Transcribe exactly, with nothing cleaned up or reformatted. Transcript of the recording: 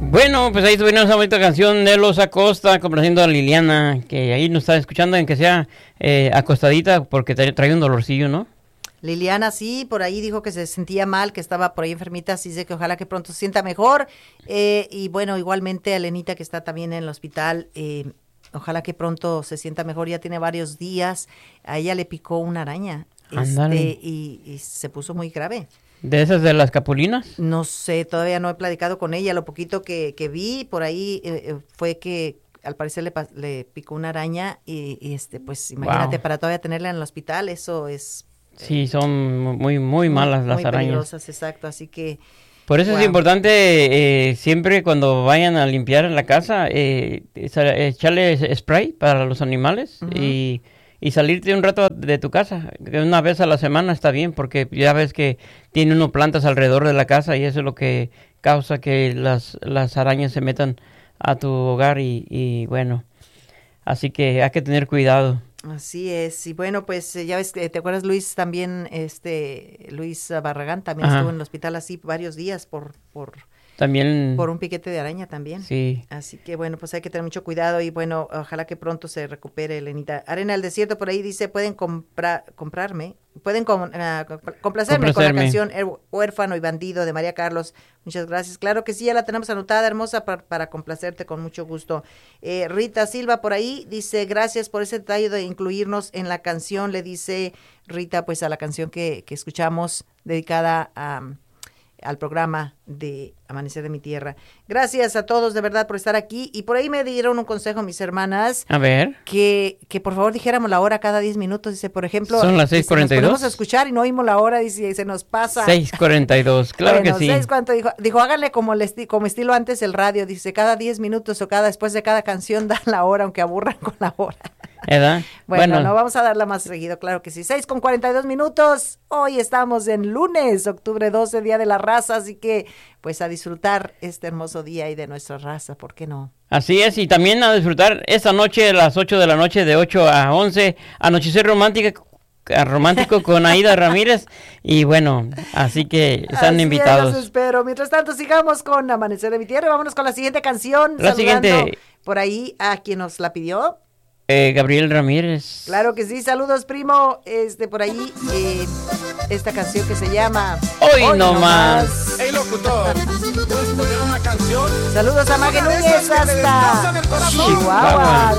Bueno, pues ahí tuvimos esa bonita canción de Los Acosta, complaciendo a Liliana, que ahí nos está escuchando, en que sea eh, acostadita, porque trae, trae un dolorcillo, ¿no? Liliana, sí, por ahí dijo que se sentía mal, que estaba por ahí enfermita, así dice que ojalá que pronto se sienta mejor. Eh, y bueno, igualmente a Lenita, que está también en el hospital, eh, ojalá que pronto se sienta mejor, ya tiene varios días. A ella le picó una araña este, y, y se puso muy grave. ¿De esas de las capulinas? No sé, todavía no he platicado con ella. Lo poquito que, que vi por ahí eh, fue que al parecer le, le picó una araña y, y este, pues imagínate, wow. Para todavía tenerla en el hospital, eso es... Eh, sí, son muy, muy malas muy, las muy arañas. Peligrosas, exacto, así que... Por eso wow. es importante eh, siempre cuando vayan a limpiar en la casa, eh, echarle spray para los animales uh-huh. y... Y salirte un rato de tu casa, una vez a la semana está bien, porque ya ves que tiene uno plantas alrededor de la casa y eso es lo que causa que las, las arañas se metan a tu hogar y, y bueno, así que hay que tener cuidado. Así es, y bueno, pues ya ves, ¿te acuerdas Luis también, este, Luis Barragán también Ajá. estuvo en el hospital así varios días por... por También... Por un piquete de araña también. Sí. Así que bueno, pues hay que tener mucho cuidado y bueno, ojalá que pronto se recupere, Elenita. Arena del Desierto por ahí dice, pueden comprar, comprarme, pueden com, uh, complacerme, complacerme con la canción Huérfano y Bandido de María Carlos. Muchas gracias. Claro que sí, ya la tenemos anotada, hermosa, para, para complacerte con mucho gusto. Eh, Rita Silva por ahí dice, gracias por ese detalle de incluirnos en la canción, le dice Rita, pues a la canción que, que escuchamos dedicada a... Um, al programa de Amanecer de mi Tierra. Gracias a todos de verdad por estar aquí y por ahí me dieron un consejo mis hermanas. A ver. Que, que por favor dijéramos la hora cada diez minutos. Dice, por ejemplo. Son las seis cuarenta y dos. Nos podemos escuchar y no oímos la hora, dice, y se nos pasa. seis cuarenta y dos, claro bueno, que sí. seis, ¿cuánto dijo? Dijo, háganle como, el esti- como estilo antes el radio. Dice, cada diez minutos o cada después de cada canción dan la hora, aunque aburran con la hora. ¿Edad? Bueno, bueno, no vamos a darla más seguido, claro que sí. seis con cuarenta y dos minutos. Hoy estamos en lunes, octubre doce, Día de la Raza, así que pues a disfrutar este hermoso día y de nuestra raza, ¿por qué no? Así es, y también a disfrutar esta noche a las ocho de la noche, de ocho a once, Anochecer Romántica, romántico con Aida Ramírez, y bueno, así que están así invitados. Es, los espero. Mientras tanto, sigamos con Amanecer de mi Tierra, vámonos con la siguiente canción. La siguiente. Por ahí a quien nos la pidió. Eh, Gabriel Ramírez. Claro que sí, saludos primo, este por ahí, eh, esta canción que se llama Hoy, Hoy no, no más. más. Hey locutor, ¿puedes poner una canción? Saludos a Mague Núñez hasta Chihuahua.